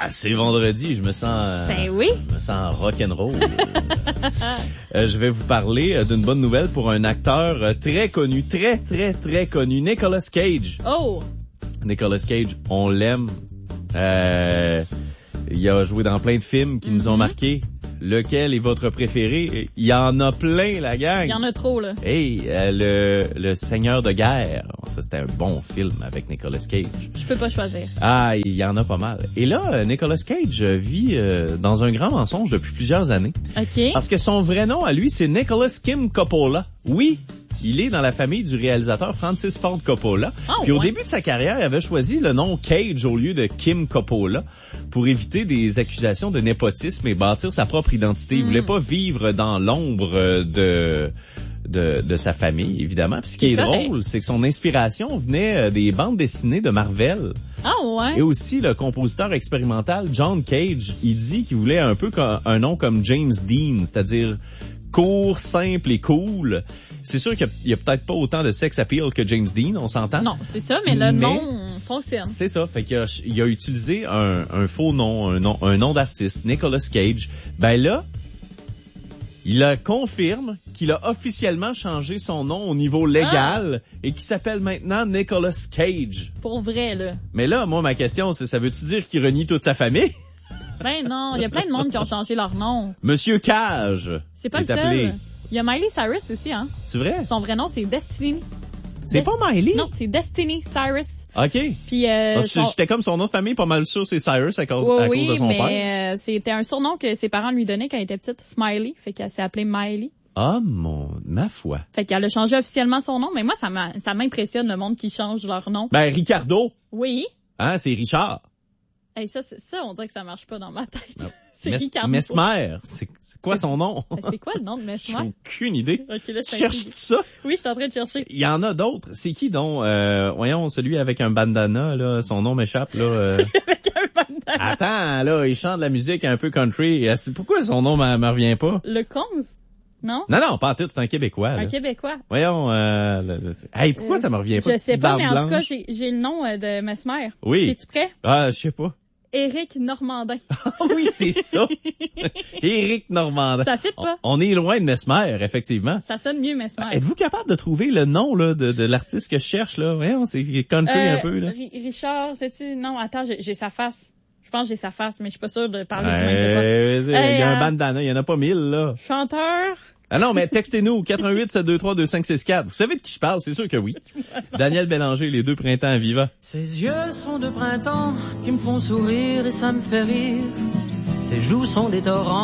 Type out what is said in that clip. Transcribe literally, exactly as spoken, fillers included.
c'est vendredi, je me sens... Euh, ben oui. Je me sens rock'n'roll. euh, je vais vous parler euh, d'une bonne nouvelle pour un acteur euh, très connu, très, très, très connu, Nicolas Cage. Oh! Nicolas Cage, on l'aime. Euh, il a joué dans plein de films qui mm-hmm. nous ont marqués. Lequel est votre préféré? Il y en a plein, la gang. Il y en a trop, là. Hey, euh, le, le Seigneur de guerre. Ça, c'était un bon film avec Nicolas Cage. Je peux pas choisir. Ah, il y en a pas mal. Et là, Nicolas Cage vit euh, dans un grand mensonge depuis plusieurs années. OK. Parce que son vrai nom à lui, c'est Nicholas Kim Coppola. Oui, il est dans la famille du réalisateur Francis Ford Coppola. Oh, Puis au ouais. début de sa carrière, il avait choisi le nom Cage au lieu de Kim Coppola pour éviter des accusations de népotisme et bâtir sa propre identité. Il mm. voulait pas vivre dans l'ombre de... De, de sa famille, évidemment. Puis ce qui est, est drôle, c'est que son inspiration venait des bandes dessinées de Marvel. Ah ouais? Et aussi, le compositeur expérimental John Cage, il dit qu'il voulait un peu un nom comme James Dean, c'est-à-dire court, simple et cool. C'est sûr qu'il y a, a peut-être pas autant de sex appeal que James Dean, on s'entend? Non, c'est ça, mais le mais nom fonctionne. C'est ça, fait qu'il a, il a utilisé un, un faux nom, un nom, un nom d'artiste, Nicolas Cage. Ben là, il a confirme qu'il a officiellement changé son nom au niveau légal ah. et qu'il s'appelle maintenant Nicolas Cage. Pour vrai, là. Mais là, moi, ma question, c'est, ça veut-tu dire qu'il renie toute sa famille? Ben non, il y a plein de monde qui ont changé leur nom. Monsieur Cage. C'est pas le seul. Appelé. Il y a Miley Cyrus aussi, hein. C'est vrai? Son vrai nom, c'est Destiny. C'est Dest- pas Miley? Non, c'est Destiny Cyrus. OK. Puis euh, son... J'étais comme son nom de famille, pas mal sûr, c'est Cyrus à cause, oui, à oui, cause de son mais, père. Oui, mais c'était un surnom que ses parents lui donnaient quand elle était petite, Smiley, fait qu'elle s'est appelée Miley. Ah, mon, ma foi. Fait qu'elle a changé officiellement son nom, mais moi, ça, m'a, ça m'impressionne le monde qui change leur nom. Ben, Ricardo. Oui. Hein, c'est Richard. Hey, ça, ça, on dirait que ça marche pas dans ma tête. Non. C'est Mes- Ricardo. Mesmer, c'est, c'est quoi son nom? Ben, c'est quoi le nom de Mesmer? J'ai aucune idée. Ok, là, Tu cherches ça? Oui, je suis en train de chercher. Il y en a d'autres. C'est qui donc? Euh, voyons, celui avec un bandana, là, son nom m'échappe, là. Euh... Celui avec un bandana. Attends, là, il chante de la musique un peu country. Pourquoi son nom me revient pas? Le Conze? Non? Non, non, pas en tout, c'est un Québécois, là. Un Québécois. Voyons, euh, le, le, hey, pourquoi euh, ça me revient pas? Je sais pas, mais en blanche? tout cas, j'ai, j'ai le nom euh, de Mesmer. Oui. Es-tu prêt? Ah, je sais pas. Éric Normandin. Oui, c'est ça. Éric Normandin. Ça fit pas? On, on est loin de Mesmer, effectivement. Ça sonne mieux, Mesmer. Ah, êtes-vous capable de trouver le nom, là, de, de l'artiste que je cherche, là? Voyons, c'est country euh, un peu, là. Richard, sais-tu? Non, attends, j'ai, j'ai sa face. Je pense que j'ai sa face, mais je suis pas sûre de parler du hey, même de Il hey, y a euh, un bandana, il y en a pas mille, là. Chanteur. Ah non, mais textez-nous, quatre un huit sept deux trois deux cinq six quatre. Vous savez de qui je parle? C'est sûr que oui. Daniel Bélanger, Les Deux Printemps à Viva. Ses yeux sont de printemps qui me font sourire et ça me fait rire. Ses joues sont des torrents.